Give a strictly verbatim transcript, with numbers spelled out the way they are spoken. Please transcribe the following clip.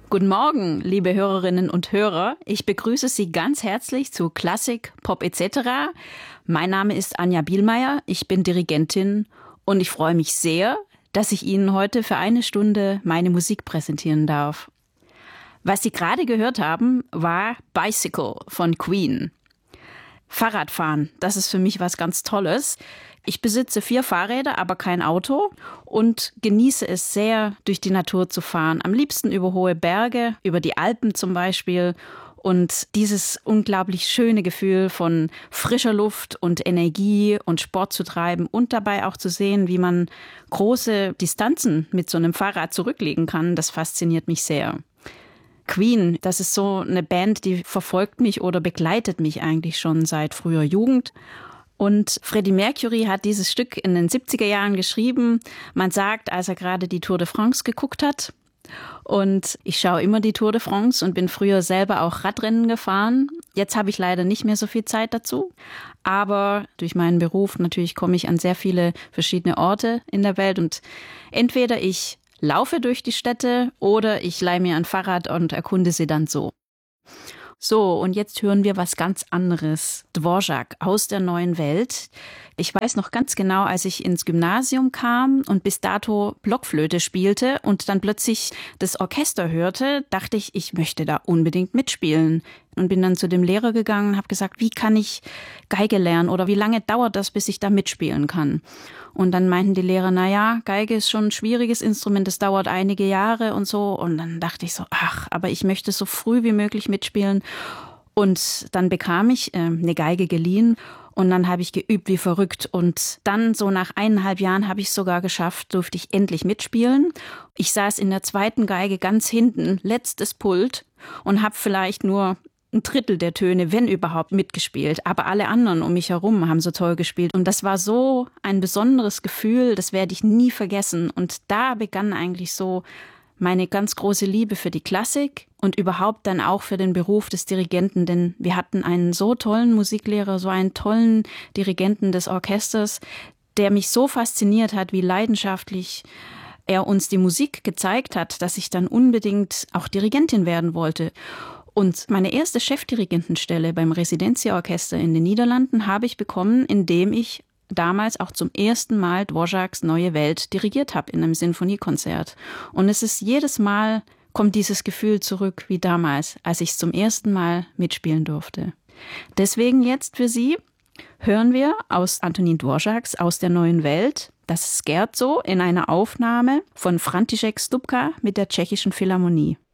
Guten Morgen, liebe Hörerinnen und Hörer. Ich begrüße Sie ganz herzlich zu Klassik, Pop et cetera. Mein Name ist Anja Bielmeier, ich bin Dirigentin und ich freue mich sehr, dass ich Ihnen heute für eine Stunde meine Musik präsentieren darf. Was Sie gerade gehört haben, war Bicycle von Queen. Fahrradfahren, das ist für mich was ganz Tolles. Ich besitze vier Fahrräder, aber kein Auto und genieße es sehr, durch die Natur zu fahren. Am liebsten über hohe Berge, über die Alpen zum Beispiel. Und dieses unglaublich schöne Gefühl von frischer Luft und Energie und Sport zu treiben und dabei auch zu sehen, wie man große Distanzen mit so einem Fahrrad zurücklegen kann, das fasziniert mich sehr. Queen, das ist so eine Band, die verfolgt mich oder begleitet mich eigentlich schon seit früher Jugend. Und Freddie Mercury hat dieses Stück in den siebziger Jahren geschrieben. Man sagt, als er gerade die Tour de France geguckt hat. Und ich schaue immer die Tour de France und bin früher selber auch Radrennen gefahren. Jetzt habe ich leider nicht mehr so viel Zeit dazu. Aber durch meinen Beruf natürlich komme ich an sehr viele verschiedene Orte in der Welt. Und entweder ich laufe durch die Städte oder ich leihe mir ein Fahrrad und erkunde sie dann so. So, und jetzt hören wir was ganz anderes. Dvorak aus der neuen Welt. Ich weiß noch ganz genau, als ich ins Gymnasium kam und bis dato Blockflöte spielte und dann plötzlich das Orchester hörte, dachte ich, ich möchte da unbedingt mitspielen. Und bin dann zu dem Lehrer gegangen und habe gesagt, wie kann ich Geige lernen oder wie lange dauert das, bis ich da mitspielen kann? Und dann meinten die Lehrer, na ja, Geige ist schon ein schwieriges Instrument, das dauert einige Jahre und so. Und dann dachte ich so, ach, aber ich möchte so früh wie möglich mitspielen. Und dann bekam ich äh, eine Geige geliehen und dann habe ich geübt wie verrückt. Und dann so nach eineinhalb Jahren habe ich es sogar geschafft, durfte ich endlich mitspielen. Ich saß in der zweiten Geige ganz hinten, letztes Pult und habe vielleicht nur ein Drittel der Töne, wenn überhaupt, mitgespielt. Aber alle anderen um mich herum haben so toll gespielt. Und das war so ein besonderes Gefühl, das werde ich nie vergessen. Und da begann eigentlich so meine ganz große Liebe für die Klassik und überhaupt dann auch für den Beruf des Dirigenten. Denn wir hatten einen so tollen Musiklehrer, so einen tollen Dirigenten des Orchesters, der mich so fasziniert hat, wie leidenschaftlich er uns die Musik gezeigt hat, dass ich dann unbedingt auch Dirigentin werden wollte. Und meine erste Chefdirigentenstelle beim Residenzia-Orchester in den Niederlanden habe ich bekommen, indem ich damals auch zum ersten Mal Dvoraks Neue Welt dirigiert habe in einem Sinfoniekonzert. Und es ist jedes Mal, kommt dieses Gefühl zurück wie damals, als ich es zum ersten Mal mitspielen durfte. Deswegen jetzt für Sie hören wir aus Antonín Dvoraks Aus der neuen Welt das Scherzo in einer Aufnahme von František Stupka mit der Tschechischen Philharmonie.